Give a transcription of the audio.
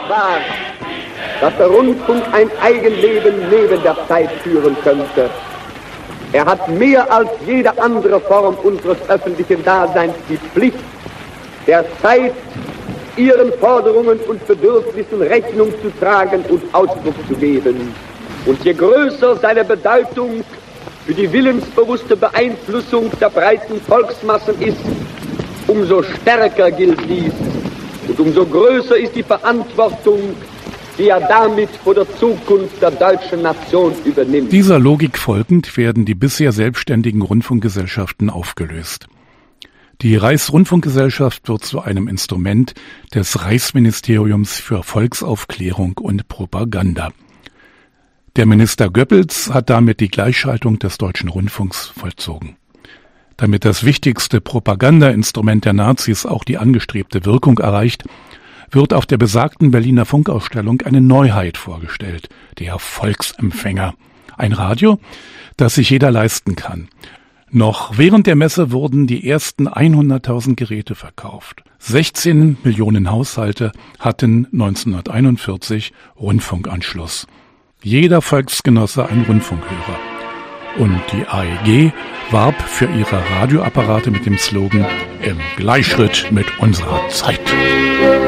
war, dass der Rundfunk ein Eigenleben neben der Zeit führen könnte. Er hat mehr als jede andere Form unseres öffentlichen Daseins die Pflicht, der Zeit, ihren Forderungen und Bedürfnissen Rechnung zu tragen und Ausdruck zu geben. Und je größer seine Bedeutung für die willensbewusste Beeinflussung der breiten Volksmassen ist, umso stärker gilt dies und umso größer ist die Verantwortung, die er damit vor der Zukunft der deutschen Nation übernimmt. Dieser Logik folgend werden die bisher selbstständigen Rundfunkgesellschaften aufgelöst. Die Reichsrundfunkgesellschaft wird zu einem Instrument des Reichsministeriums für Volksaufklärung und Propaganda. Der Minister Goebbels hat damit die Gleichschaltung des deutschen Rundfunks vollzogen. Damit das wichtigste Propagandainstrument der Nazis auch die angestrebte Wirkung erreicht, wird auf der besagten Berliner Funkausstellung eine Neuheit vorgestellt, der Volksempfänger. Ein Radio, das sich jeder leisten kann. Noch während der Messe wurden die ersten 100.000 Geräte verkauft. 16 Millionen Haushalte hatten 1941 Rundfunkanschluss. Jeder Volksgenosse ein Rundfunkhörer. Und die AEG warb für ihre Radioapparate mit dem Slogan „Im Gleichschritt mit unserer Zeit“.